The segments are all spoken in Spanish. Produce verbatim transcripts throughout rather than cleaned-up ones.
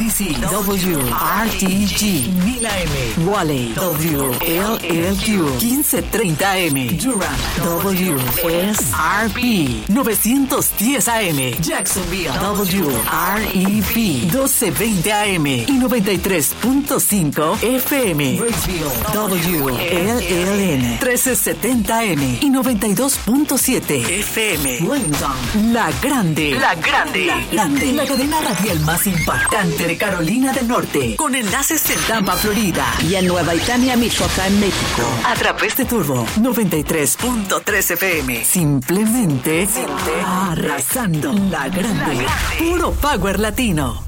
D C, W R T G, mil A M, Wally, W L L Q, quince treinta M, Durham, W S R P, novecientos diez A M, Jacksonville, W R E P, doce veinte A M y noventa y tres punto cinco F M, Raceville, W L L N, trece setenta M y noventa y dos punto siete F M, Lansing, La Grande, La Grande, La Grande, la cadena radial más impactante de Carolina del Norte, con enlaces en Tampa, Florida, y en Nueva Italia, Michoacán, México, a través de Turbo noventa y tres punto tres F M. Simplemente, Simplemente arrasando. La Grande, puro power latino.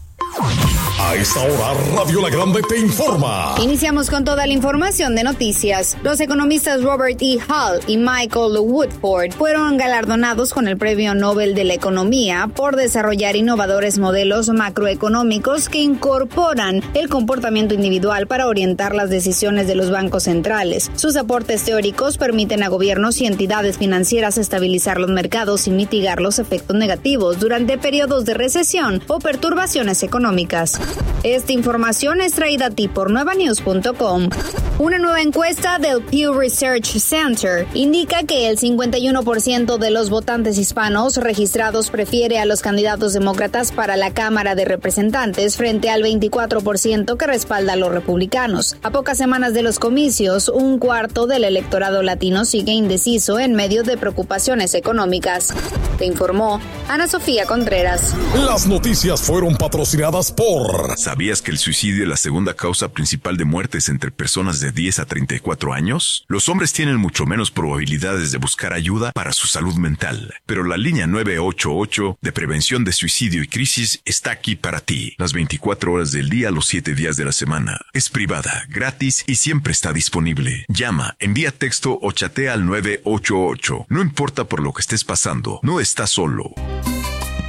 A esta hora, Radio La Grande te informa. Iniciamos con toda la información de noticias. Los economistas Robert E. Hall y Michael Woodford fueron galardonados con el Premio Nobel de la Economía por desarrollar innovadores modelos macroeconómicos que incorporan el comportamiento individual para orientar las decisiones de los bancos centrales. Sus aportes teóricos permiten a gobiernos y entidades financieras estabilizar los mercados y mitigar los efectos negativos durante periodos de recesión o perturbaciones económicas. Esta información es traída a ti por nueva news punto com. Una nueva encuesta del Pew Research Center indica que el cincuenta y uno por ciento de los votantes hispanos registrados prefiere a los candidatos demócratas para la Cámara de Representantes frente al veinticuatro por ciento que respalda a los republicanos. A pocas semanas de los comicios, un cuarto del electorado latino sigue indeciso en medio de preocupaciones económicas. Te informó Ana Sofía Contreras. Las noticias fueron patrocinadas por... ¿Sabías que el suicidio es la segunda causa principal de muertes entre personas de diez a treinta y cuatro años? Los hombres tienen mucho menos probabilidades de buscar ayuda para su salud mental, pero la línea nueve ocho ocho de prevención de suicidio y crisis está aquí para ti, las veinticuatro horas del día, los siete días de la semana. Es privada, gratis y siempre está disponible. Llama, envía texto o chatea al nueve ocho ocho. No importa por lo que estés pasando, no estás solo.